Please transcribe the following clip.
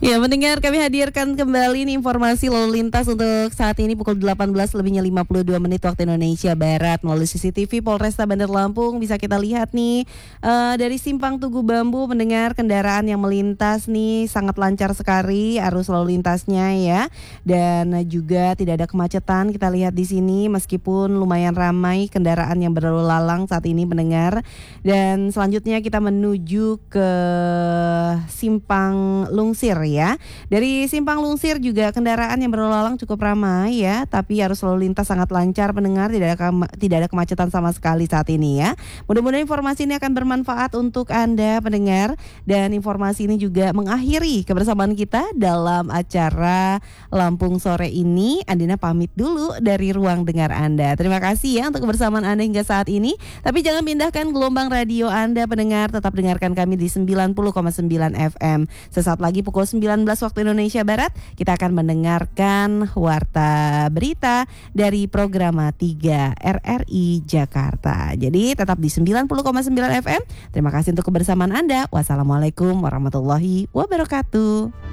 Ya, mendengar kami hadirkan kembali nih informasi lalu lintas untuk saat ini pukul 18:52 waktu Indonesia Barat melalui CCTV Polresta Bandar Lampung. Bisa kita lihat nih dari Simpang Tugu Bambu, mendengar kendaraan yang melintas nih sangat lancar sekali arus lalu lintasnya ya. Dan juga tidak ada kemacetan kita lihat di sini meskipun lumayan ramai kendaraan yang berlalu lalang saat ini mendengar. Dan selanjutnya kita menuju ke Simpang Lungsir ya. Dari Simpang Lungsir juga kendaraan yang berlalu lalang cukup ramai ya, tapi arus lalu lintas sangat lancar pendengar, tidak ada kemacetan sama sekali saat ini ya. Mudah-mudahan informasi ini akan bermanfaat untuk Anda pendengar, dan informasi ini juga mengakhiri kebersamaan kita dalam acara Lampung Sore ini. Andina pamit dulu dari ruang dengar Anda. Terima kasih ya untuk kebersamaan Anda hingga saat ini. Tapi jangan pindahkan gelombang radio Anda pendengar, tetap dengarkan kami di 90,9 FM. Sesaat lagi pukul 19 waktu Indonesia Barat, kita akan mendengarkan Warta Berita dari Programa 3 RRI Jakarta. Jadi tetap di 90,9 FM. Terima kasih untuk kebersamaan Anda. Wassalamualaikum warahmatullahi wabarakatuh.